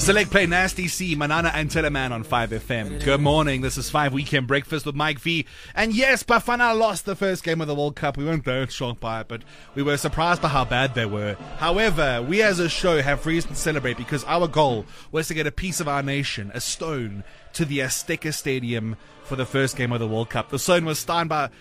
Select Play Nasty C, Manana and Teleman on 5FM. Good morning, this is 5 Weekend Breakfast with Mike V. And yes, Bafana lost the first game of the World Cup. We weren't that shocked by it, but we were surprised by how bad they were. However, we as a show have reason to celebrate because our goal was to get a piece of our nation, a stone, to the Azteca Stadium for the first game of the World Cup. The stone was signed by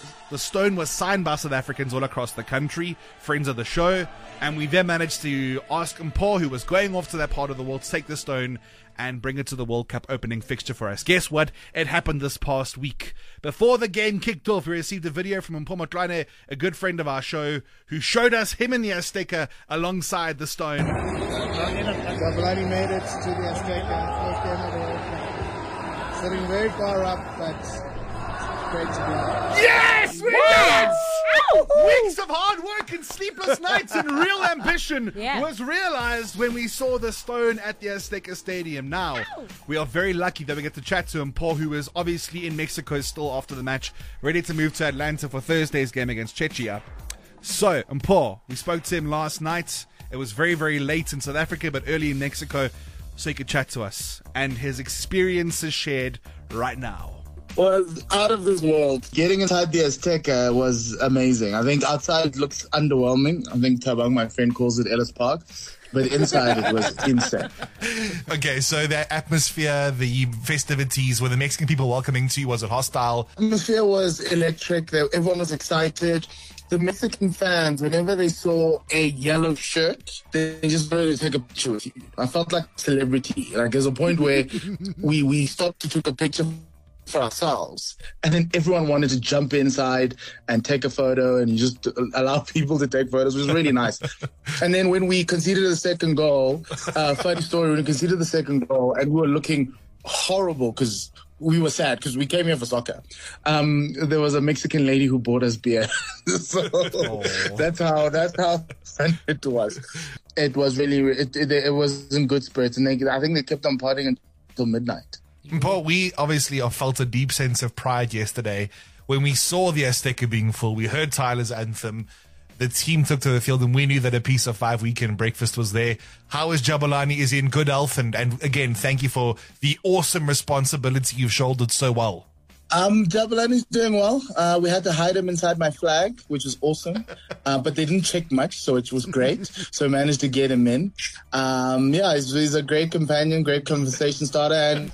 South Africans all across the country, friends of the show, and we then managed to ask Mpho, who was going off to that part of the world, to take the stone and bring it to the World Cup opening fixture for us. Guess what? It happened this past week. Before the game kicked off, we received a video from Mpho Motlane, a good friend of our show, who showed us him in the Azteca alongside the stone. Jabulani made it to the Azteca, first game of the World Cup. Sitting very far up, but it's great to be here. Yes! We did it! Weeks of hard work and sleepless nights and real ambition was realized when we saw the stone at the Azteca Stadium. Now, we are very lucky that we get to chat to Mpho, who is obviously in Mexico still after the match, ready to move to Atlanta for Thursday's game against Czechia. So, Mpho, we spoke to him last night. It was very, very late in South Africa, but early in Mexico, so he could chat to us. And his experiences shared right now. Was out of this world. Getting inside the Azteca was amazing. I think outside it looks underwhelming. I think Tabang, my friend, calls it Ellis Park. But inside it was insane. Okay, so the atmosphere, the festivities, were the Mexican people welcoming to you? Was it hostile? The atmosphere was electric. Everyone was excited. The Mexican fans, whenever they saw a yellow shirt, they just wanted to take a picture with you. I felt like a celebrity. Like there's a point where we stopped to take a picture for ourselves, and then everyone wanted to jump inside and take a photo, and you just allow people to take photos, which was really nice. And then when we conceded the second goal, funny story, when we conceded the second goal and we were looking horrible because we were sad because we came here for soccer. There was a Mexican lady who bought us beer. So that's how fun it was. It was really, it was in good spirits, and I think they kept on partying until midnight. Mpho, we obviously felt a deep sense of pride yesterday when we saw the Azteca being full. We heard Tyler's anthem. The team took to the field, and we knew that a piece of 5 Weekend Breakfast was there. How is Jabulani? Is he in good health? And again, thank you for the awesome responsibility you've shouldered so well. Jabulani's doing well. We had to hide him inside my flag, which was awesome. But they didn't check much, so it was great. So I managed to get him in. He's a great companion, great conversation starter, and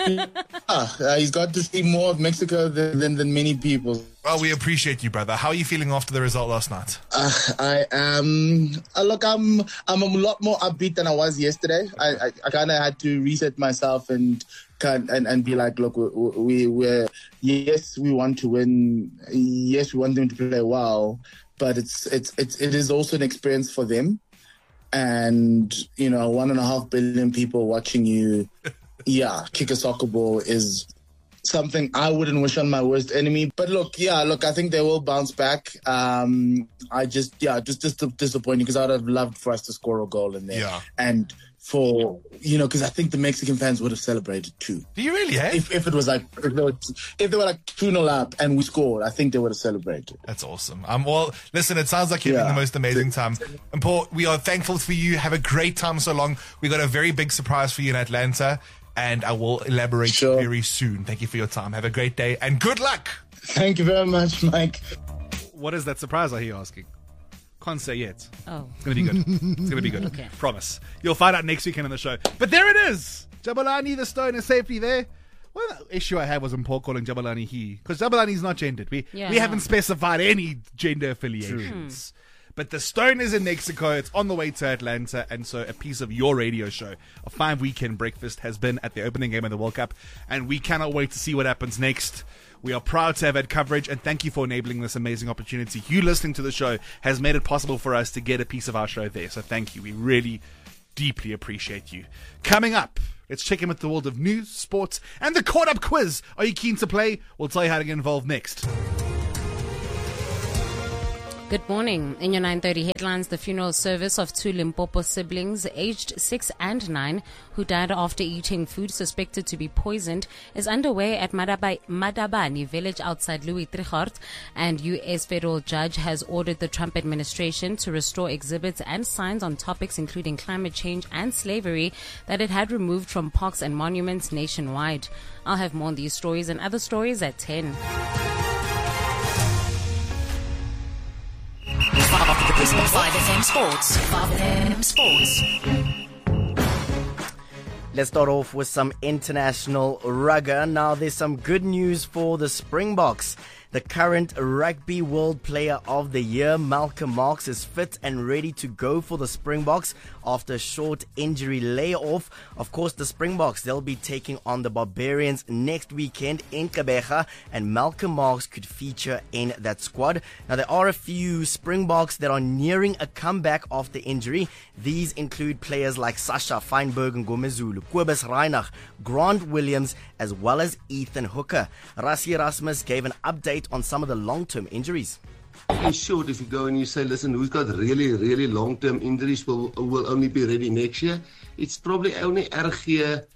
he's got to see more of Mexico than many people. Well, we appreciate you, brother. How are you feeling after the result last night? I am. Look, I'm a lot more upbeat than I was yesterday. I kind of had to reset myself and be like, look, we're yes, we want to win. Yes, we want them to play well, but it is also an experience for them. And 1.5 billion people watching you, kick a soccer ball is something I wouldn't wish on my worst enemy. But look, I think they will bounce back. Just disappointing because I'd have loved for us to score a goal in there. Yeah. And because I think the Mexican fans would have celebrated too. Do you really, eh? If it was like, if they were like 2-0 up and we scored, I think they would have celebrated. That's awesome. Well, listen, it sounds like you're having the most amazing time. And Paul, we are thankful for you. Have a great time so long. We got a very big surprise for you in Atlanta, and I will elaborate very soon. Thank you for your time. Have a great day and good luck. Thank you very much, Mike. What is that surprise, I hear you asking? Can't say yet. Oh. It's going to be good. It's going to be good. Okay. Promise. You'll find out next weekend on the show. But there it is. Jabulani, the stone, is safely there. One issue I had was Mpho calling Jabulani he. Because Jabulani is not gendered. We haven't specified any gender affiliations. But the stone is in Mexico. It's on the way to Atlanta. And so a piece of your radio show, a 5 Weekend Breakfast, has been at the opening game of the World Cup. And we cannot wait to see what happens next. We are proud to have had coverage, and thank you for enabling this amazing opportunity. You listening to the show has made it possible for us to get a piece of our show there. So thank you. We really deeply appreciate you. Coming up, let's check in with the world of news, sports, and the Caught Up quiz. Are you keen to play? We'll tell you how to get involved next. Good morning. In your 9:30 headlines, the funeral service of two Limpopo siblings, aged 6 and 9, who died after eating food suspected to be poisoned, is underway at Madabani village outside Louis Trichardt, and U.S. federal judge has ordered the Trump administration to restore exhibits and signs on topics including climate change and slavery that it had removed from parks and monuments nationwide. I'll have more on these stories and other stories at 10. This is 5FM Sports. 5FM Sports. Let's start off with some international rugger. Now, there's some good news for the Springboks. The current Rugby World Player of the Year, Malcolm Marx, is fit and ready to go for the Springboks after a short injury layoff. Of course, the Springboks, they'll be taking on the Barbarians next weekend in Gqeberha, and Malcolm Marx could feature in that squad. Now, there are a few Springboks that are nearing a comeback after injury. These include players like Sasha Feinberg and Gomezulu, Kobus Reinach, Grant Williams, as well as Ethan Hooker. Rassie Erasmus gave an update on some of the long-term injuries. In short, if you go and you say, listen, who's got really long-term injuries will only be ready next year, it's probably only RG,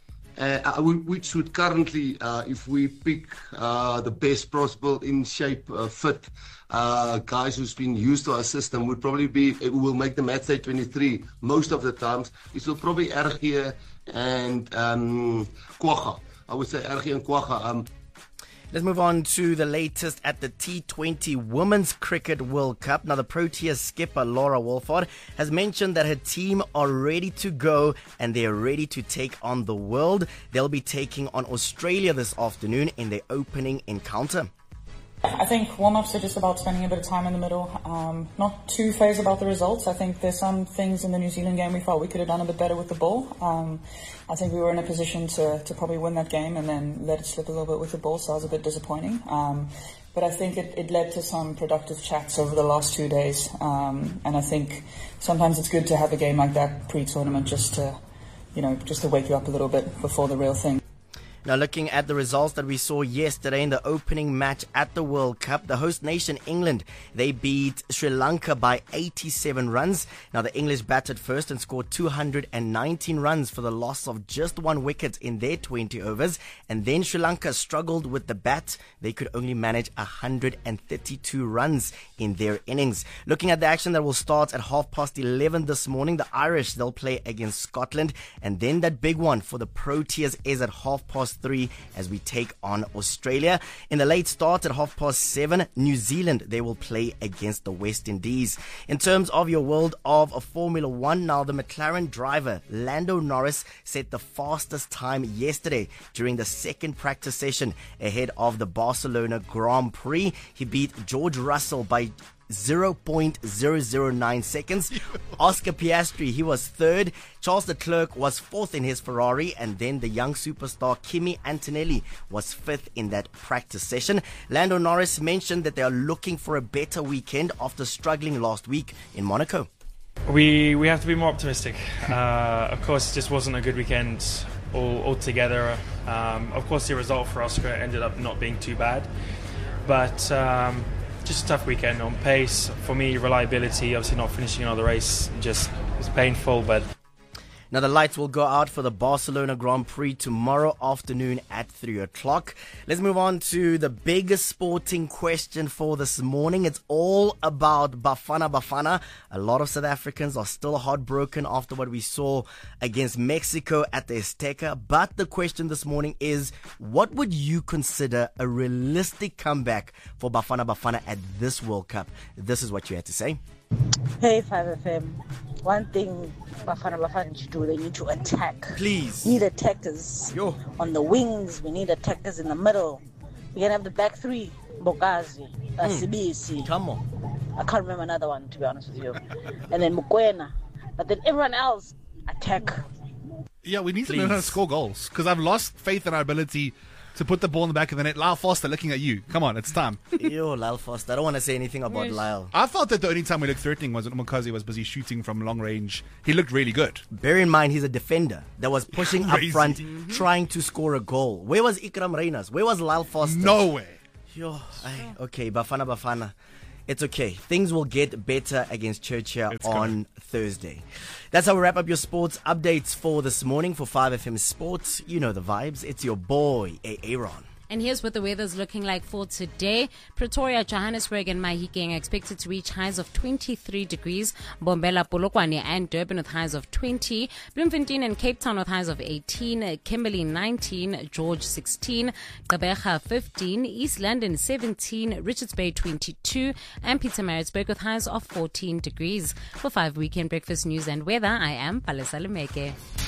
which would currently, if we pick the best possible in shape, fit guys who's been used to our system, would probably be, it will make the match day 23 most of the times. It will probably RG and Kwagga. I would say RG and Kwagga. Let's move on to the latest at the T20 Women's Cricket World Cup. Now, the Proteas skipper Laura Wolford has mentioned that her team are ready to go and they are ready to take on the world. They'll be taking on Australia this afternoon in their opening encounter. I think warm-ups are just about spending a bit of time in the middle. Not too phased about the results. I think there's some things in the New Zealand game we felt we could have done a bit better with the ball. I think we were in a position to probably win that game and then let it slip a little bit with the ball, so that was a bit disappointing. But I think it led to some productive chats over the last 2 days. And I think sometimes it's good to have a game like that pre-tournament just to wake you up a little bit before the real thing. Now, looking at the results that we saw yesterday in the opening match at the World Cup, the host nation, England, they beat Sri Lanka by 87 runs. Now, the English batted first and scored 219 runs for the loss of just 1 wicket in their 20 overs. And then Sri Lanka struggled with the bat. They could only manage 132 runs in their innings. Looking at the action that will start at 11:30 this morning, the Irish, they'll play against Scotland. And then that big one for the Proteas is at 3:30 as we take on Australia. In the late start at 7:30, New Zealand, they will play against the West Indies. In terms of your world of Formula One, now the McLaren driver Lando Norris set the fastest time yesterday during the second practice session ahead of the Barcelona Grand Prix. He beat George Russell by 0.009 seconds. Oscar Piastri, he was third. Charles Leclerc was fourth in his Ferrari, and then the young superstar Kimi Antonelli was fifth in that practice session. Lando Norris mentioned that they are looking for a better weekend after struggling last week in Monaco. We have to be more optimistic. Of course, it just wasn't a good weekend altogether. Of course, the result for Oscar ended up not being too bad, but just a tough weekend on pace. For me, reliability, obviously not finishing another race, just was painful, but... Now, the lights will go out for the Barcelona Grand Prix tomorrow afternoon at 3 o'clock. Let's move on to the biggest sporting question for this morning. It's all about Bafana Bafana. A lot of South Africans are still heartbroken after what we saw against Mexico at the Azteca. But the question this morning is, what would you consider a realistic comeback for Bafana Bafana at this World Cup? This is what you had to say. Hey, 5FM. One thing Bafana need to do, they need to attack. Please. We need attackers on the wings. We need attackers in the middle. We're going to have the back three. Bokazi, Sibisi. Come on. I can't remember another one, to be honest with you. And then Mukwena. But then everyone else, attack. Yeah, we need to learn how to score goals, because I've lost faith in our ability to put the ball in the back of the net. Lyle Foster looking at you. Come on, it's time. Yo, Lyle Foster. I don't want to say anything about Lyle. I thought that the only time we looked threatening was when Mukazi was busy shooting from long range. He looked really good. Bear in mind, he's a defender that was pushing up front, trying to score a goal. Where was Ikram Reyners? Where was Lyle Foster? No way. Yo, okay, Bafana. It's okay. Things will get better against Churchill on Thursday. That's how we wrap up your sports updates for this morning for 5FM Sports. You know the vibes. It's your boy, Aaron. And here's what the weather's looking like for today. Pretoria, Johannesburg and Mahikeng are expected to reach highs of 23 degrees. Bombela, Polokwane and Durban with highs of 20. Bloemfontein and Cape Town with highs of 18. Kimberley 19. George 16. Gqeberha 15. East London 17. Richards Bay 22. And Pietermaritzburg with highs of 14 degrees. For 5 Weekend Breakfast News and Weather, I am Palesa Lemeke.